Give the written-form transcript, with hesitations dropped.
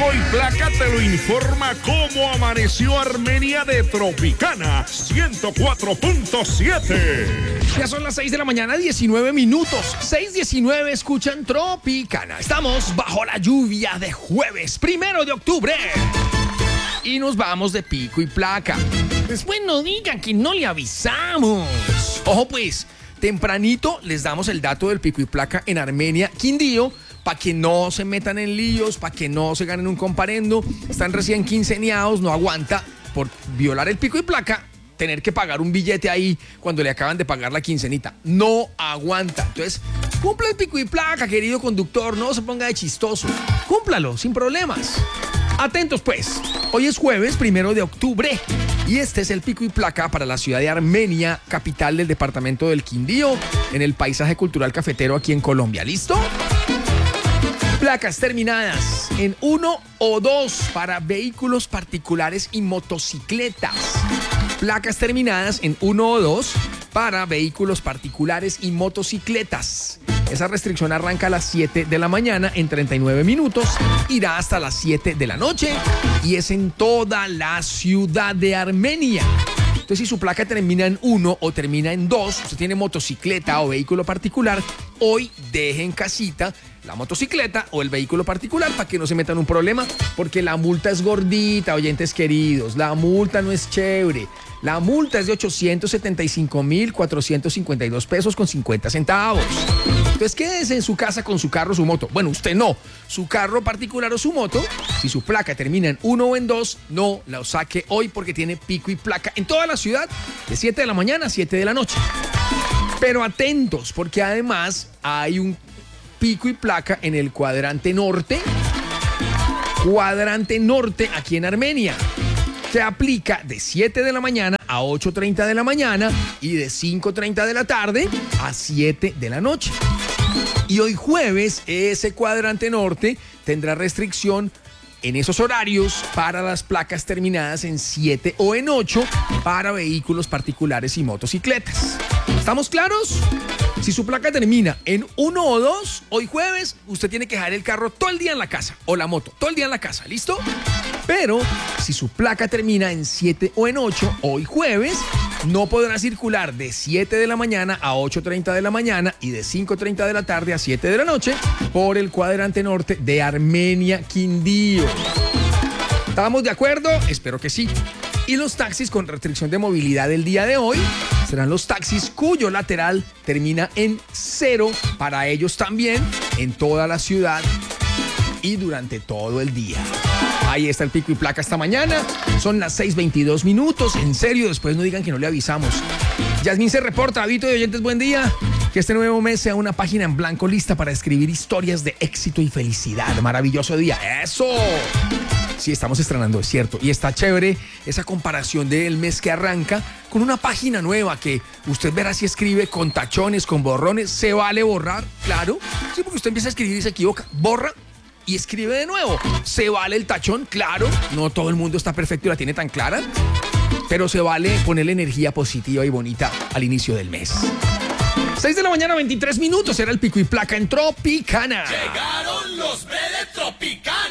Pico y Placa te lo informa cómo amaneció Armenia de Tropicana 104.7. Ya son las 6 de la mañana, 19 minutos. 6:19, escuchan Tropicana. Estamos bajo la lluvia de jueves 1 de octubre. Y nos vamos de Pico y Placa. Después no digan que no le avisamos. Ojo pues, tempranito les damos el dato del Pico y Placa en Armenia, Quindío, para que no se metan en líos, para que no se ganen un comparendo. Están recién quinceañados, no aguanta por violar el Pico y Placa tener que pagar un billete ahí cuando le acaban de pagar la quincenita. No aguanta. Entonces, cumpla el Pico y Placa, querido conductor. No se ponga de chistoso. Cúmplalo, sin problemas. Atentos pues. Hoy es jueves 1 de octubre. Y este es el Pico y Placa para la ciudad de Armenia, capital del departamento del Quindío, en el paisaje cultural cafetero aquí en Colombia. ¿Listo? Placas terminadas en 1 o 2 para vehículos particulares y motocicletas. Placas terminadas en 1 o 2 para vehículos particulares y motocicletas. Esa restricción arranca a las 7 de la mañana en 39 minutos, irá hasta las 7 de la noche y es en toda la ciudad de Armenia. Entonces, si su placa termina en 1 o termina en 2, usted tiene motocicleta o vehículo particular, hoy deje en casita la motocicleta o el vehículo particular para que no se metan en un problema, porque la multa es gordita, oyentes queridos, la multa no es chévere. La multa es de 875.452 pesos con 50 centavos. Entonces quédese en su casa con su carro o su moto. Bueno, usted no. Su carro particular o su moto, si su placa termina en 1 o en 2, no la saque hoy porque tiene Pico y Placa en toda la ciudad de 7 de la mañana a 7 de la noche. Pero atentos, porque además hay un Pico y Placa en el cuadrante norte. Cuadrante norte aquí en Armenia. Se aplica de 7 de la mañana a 8:30 de la mañana y de 5:30 de la tarde a 7 de la noche. Y hoy jueves ese cuadrante norte tendrá restricción en esos horarios para las placas terminadas en 7 o en 8 para vehículos particulares y motocicletas. ¿Estamos claros? Si su placa termina en 1 o 2, hoy jueves, usted tiene que dejar el carro todo el día en la casa o la moto, todo el día en la casa, ¿listo? Pero si su placa termina en 7 o en 8, hoy jueves, no podrá circular de 7 de la mañana a 8:30 de la mañana y de 5:30 de la tarde a 7 de la noche por el cuadrante norte de Armenia, Quindío. ¿Estamos de acuerdo? Espero que sí. Y los taxis con restricción de movilidad del día de hoy serán los taxis cuyo lateral termina en 0 para ellos también en toda la ciudad y durante todo el día. Ahí está el Pico y Placa esta mañana. Son las 6:22 minutos. En serio, después no digan que no le avisamos. Yasmín se reporta. Habito de oyentes, buen día. Que este nuevo mes sea una página en blanco lista para escribir historias de éxito y felicidad. Maravilloso día. ¡Eso! Sí, estamos estrenando, es cierto. Y está chévere esa comparación del mes que arranca con una página nueva que usted verá si escribe con tachones, con borrones. ¿Se vale borrar? Claro. Sí, porque usted empieza a escribir y se equivoca. Borra y escribe de nuevo. ¿Se vale el tachón? Claro. No todo el mundo está perfecto y la tiene tan clara. Pero se vale ponerle energía positiva y bonita al inicio del mes. 6 de la mañana, 23 minutos. Era el Pico y Placa en Tropicana. Llegaron los B de Tropicana.